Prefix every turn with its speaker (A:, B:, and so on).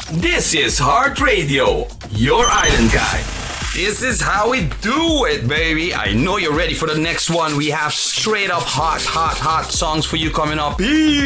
A: This is Heart Radio, your island guide. This is how we do it, baby. I know you're ready for the next one. We have straight up hot songs for you coming up.